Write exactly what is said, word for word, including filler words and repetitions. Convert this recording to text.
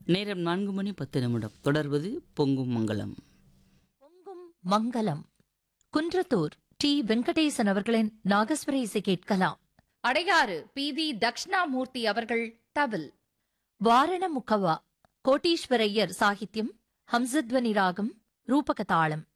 நேரம் நான்கு மணி பத்து நிமிடம். தொடர்வது பொங்கும் மங்களம். பொங்கும் மங்களம். குன்றத்தூர் டி வெங்கடேசன் அவர்களின் நாகஸ்வர இசை கேட்கலாம். அடையாறு பி வி தக்ஷணாமூர்த்தி அவர்கள் தவில். வாரண முக்கவா கோட்டீஸ்வரையர் சாகித்யம். ஹம்சத்வனி ராகம் ரூபகதாளம்.